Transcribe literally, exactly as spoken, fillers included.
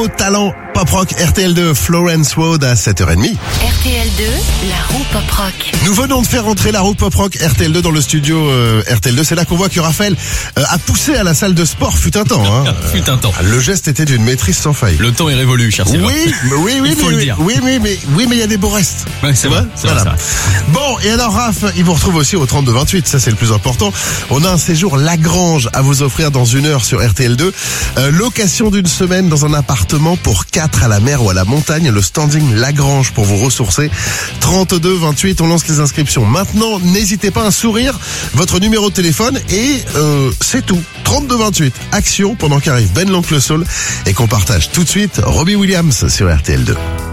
nouveau talent pop rock R T L deux, Florence Wood à sept heures trente. R T L deux, la roue pop rock. Nous venons de faire entrer la roue pop rock R T L deux dans le studio euh, R T L deux. C'est là qu'on voit que Raphaël euh, a poussé à la salle de sport fut un temps. Hein. Fut un temps. Le geste était d'une maîtrise sans faille. Le temps est révolu, cher Sylvain. Oui, mais oui, oui, Il faut mais, le oui, dire. oui, mais, mais, oui, mais il y a des beaux restes. Ouais, c'est vrai, c'est Voilà. vrai, c'est vrai. Bon, et alors Raph, il vous retrouve aussi au trente-deux vingt-huit, ça c'est le plus important. On a un séjour Lagrange à vous offrir dans une heure sur R T L deux. Euh, location d'une semaine dans un appartement pour quatre à la mer ou à la montagne, le standing Lagrange pour vous ressourcer. trente-deux vingt-huit, on lance les inscriptions. Maintenant, n'hésitez pas à sourire, votre numéro de téléphone et euh, c'est tout. trente-deux vingt-huit, action pendant qu'arrive Ben l'Oncle Soul et qu'on partage tout de suite Robbie Williams sur R T L deux.